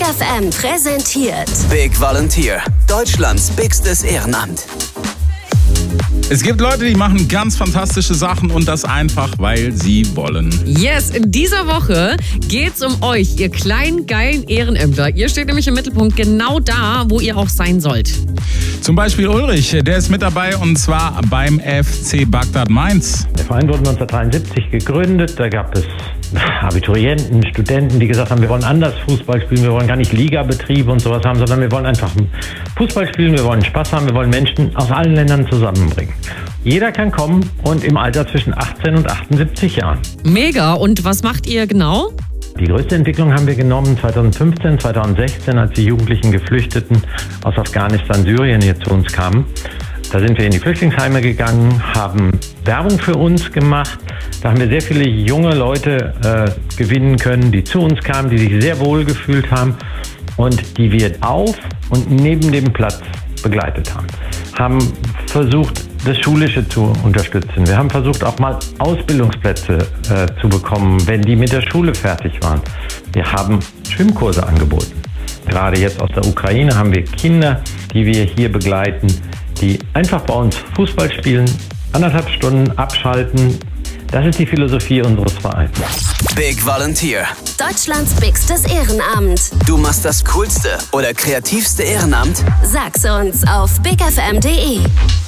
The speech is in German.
FM präsentiert Big Volunteer, Deutschlands bigstes Ehrenamt. Es gibt Leute, die machen ganz fantastische Sachen und das einfach, weil sie wollen. Yes, in dieser Woche geht's um euch, ihr kleinen, geilen Ehrenämter. Ihr steht nämlich im Mittelpunkt, genau da, wo ihr auch sein sollt. Zum Beispiel Ulrich, der ist mit dabei und zwar beim FC Bagdad Mainz. Der Verein wurde 1973 gegründet, da gab es Abiturienten, Studenten, die gesagt haben, wir wollen anders Fußball spielen, wir wollen gar nicht Ligabetrieb und sowas haben, sondern wir wollen einfach Fußball spielen, wir wollen Spaß haben, wir wollen Menschen aus allen Ländern zusammenbringen. Jeder kann kommen und im Alter zwischen 18 und 78 Jahren. Mega, und was macht ihr genau? Die größte Entwicklung haben wir genommen 2015, 2016, als die jugendlichen Geflüchteten aus Afghanistan, Syrien hier zu uns kamen. Da sind wir in die Flüchtlingsheime gegangen, haben Werbung für uns gemacht. Da haben wir sehr viele junge Leute gewinnen können, die zu uns kamen, die sich sehr wohl gefühlt haben und die wir auf und neben dem Platz begleitet haben. Haben versucht, das Schulische zu unterstützen. Wir haben versucht, auch mal Ausbildungsplätze zu bekommen, wenn die mit der Schule fertig waren. Wir haben Schwimmkurse angeboten. Gerade jetzt aus der Ukraine haben wir Kinder, die wir hier begleiten, die einfach bei uns Fußball spielen, 1,5 Stunden abschalten. Das ist die Philosophie unseres Vereins. Big Volunteer. Deutschlands bigstes Ehrenamt. Du machst das coolste oder kreativste Ehrenamt? Sag's uns auf bigfm.de.